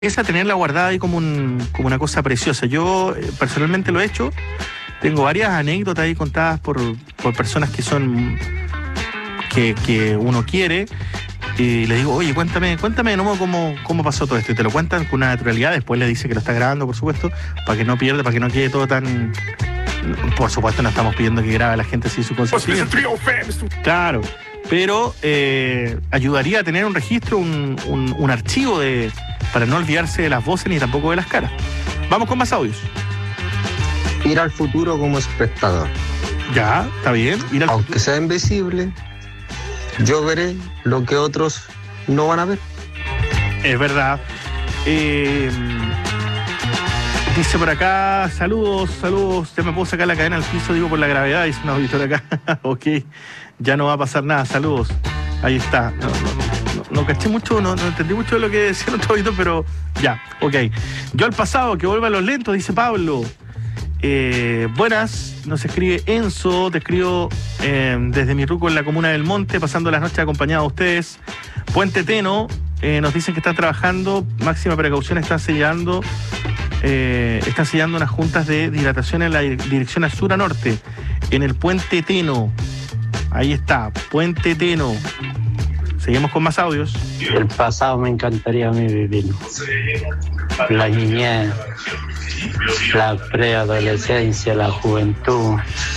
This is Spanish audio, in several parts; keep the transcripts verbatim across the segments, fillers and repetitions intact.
Esa tenerla guardada ahí como, un, como una cosa preciosa. Yo eh, personalmente lo he hecho. Tengo varias anécdotas ahí contadas por, por personas que son que, que uno quiere. Y le digo, oye, cuéntame, cuéntame de nuevo cómo, cómo pasó todo esto. Y te lo cuentan con una naturalidad. Después le dice que lo está grabando, por supuesto, para que no pierda, para que no quede todo tan... Por supuesto no estamos pidiendo que grabe a la gente sin su consentimiento. Claro, pero eh, ayudaría a tener un registro, un, un, un archivo de para no olvidarse de las voces ni tampoco de las caras. Vamos con más audios. Ir al futuro como espectador. Ya, está bien. Ir al Aunque futuro. sea invisible, yo veré lo que otros no van a ver. Es verdad. Eh, dice por acá, saludos, saludos. Ya me puedo sacar la cadena al piso, digo, por la gravedad, dice una auditora acá. Ok, ya no va a pasar nada, saludos. Ahí está. No, no, no, no caché mucho, no, no entendí mucho de lo que decía nuestro auditor, pero ya, ok. Yo al pasado, que vuelva a los lentos, dice Pablo. Eh, buenas, nos escribe Enzo, te escribo eh, desde mi ruco en la comuna del Monte, pasando las noches acompañado a ustedes. Puente Teno, eh, nos dicen que están trabajando, máxima precaución, están sellando, eh, están sellando unas juntas de dilatación en la dirección a sur a norte, en el Puente Teno. Ahí está, Puente Teno. Seguimos con más audios. El pasado me encantaría a mí vivir. La niñez, la preadolescencia, la juventud.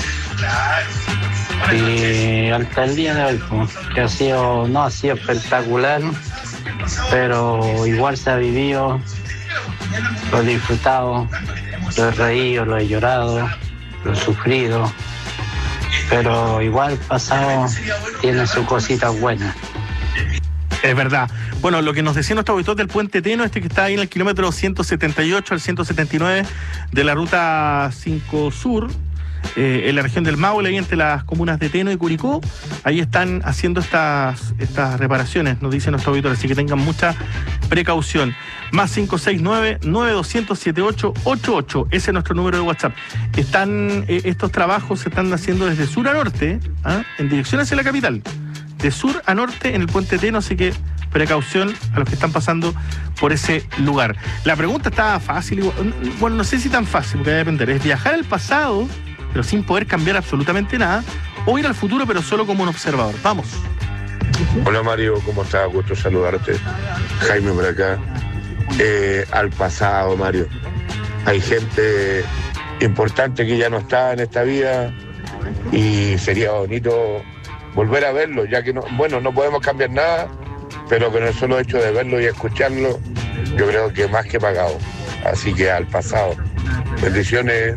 Y hasta el día de hoy, pues, que ha sido, no ha sido espectacular, pero igual se ha vivido, lo he disfrutado, lo he reído, lo he llorado, lo he sufrido, pero igual el pasado tiene sus cositas buenas. Es verdad. Bueno, lo que nos decía nuestro auditor del Puente Teno, este que está ahí en el kilómetro ciento setenta y ocho al ciento setenta y nueve de la ruta cinco Sur, eh, en la región del Maule, ahí entre las comunas de Teno y Curicó, ahí están haciendo estas, estas reparaciones, nos dice nuestro auditor, así que tengan mucha precaución. Más cinco seis nueve, nueve dos cero cero, siete ocho ocho ocho, ese es nuestro número de WhatsApp. Están, eh, estos trabajos se están haciendo desde sur a norte, ¿ah? En dirección hacia la capital. De sur a norte en el Puente Teno, así que precaución a los que están pasando por ese lugar. La pregunta está fácil, bueno, no sé si tan fácil, porque debe depender. ¿Es viajar al pasado, pero sin poder cambiar absolutamente nada, o ir al futuro, pero solo como un observador? Vamos. Hola Mario, ¿cómo estás? Gusto saludarte. Jaime por acá. Eh, al pasado, Mario. Hay gente importante que ya no está en esta vida y sería bonito volver a verlo, ya que no, bueno, no podemos cambiar nada, pero con el solo hecho de verlo y escucharlo, yo creo que más que pagado. Así que al pasado. Bendiciones.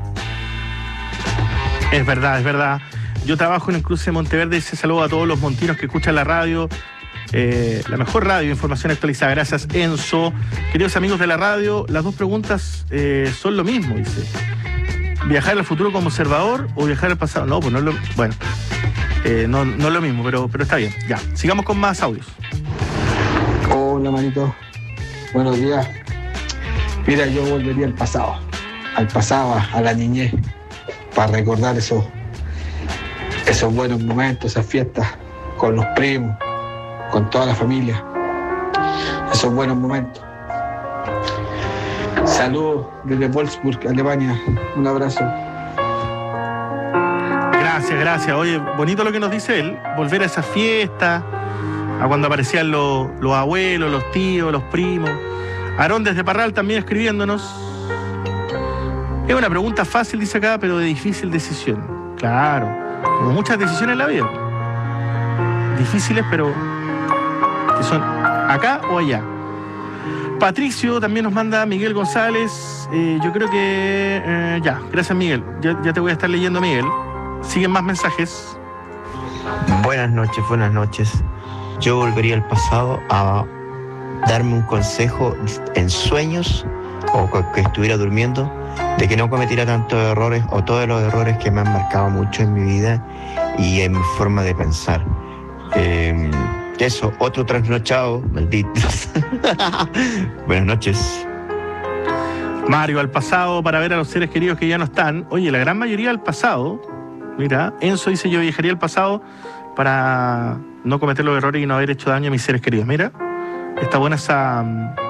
Es verdad, es verdad. Yo trabajo en el cruce de Monteverde y se saludo a todos los montinos que escuchan la radio. Eh, la mejor radio, información actualizada. Gracias, Enzo. Queridos amigos de la radio, las dos preguntas eh, son lo mismo, dice. ¿Viajar al futuro como observador o viajar al pasado? No, pues no es lo... Bueno. Eh, no, no es lo mismo, pero, pero está bien. Ya, sigamos con más audios. Hola, manito. Buenos días. Mira, yo volvería al pasado. Al pasado, a la niñez. Para recordar esos, esos buenos momentos, esas fiestas con los primos, con toda la familia. Esos buenos momentos. Saludos desde Wolfsburg, Alemania. Un abrazo. Gracias, gracias. Oye, bonito lo que nos dice él. Volver a esa fiesta, a cuando aparecían los, los abuelos, los tíos, los primos. Aarón desde Parral también escribiéndonos. Es una pregunta fácil, dice acá, pero de difícil decisión. Claro, como muchas decisiones en la vida. Difíciles, pero que son acá o allá. Patricio también nos manda Miguel González. Eh, yo creo que... Eh, ya, gracias Miguel. Ya, ya te voy a estar leyendo, Miguel. Siguen más mensajes. Buenas noches, buenas noches. Yo volvería al pasado a darme un consejo en sueños o que estuviera durmiendo de que no cometiera tantos errores o todos los errores que me han marcado mucho en mi vida y en mi forma de pensar. Eh, eso, otro trasnochado, malditos. Buenas noches. Mario, al pasado para ver a los seres queridos que ya no están. Oye, la gran mayoría al pasado. Mira, Enzo dice, yo viajaría al pasado para no cometer los errores y no haber hecho daño a mis seres queridos. Mira, está buena esa,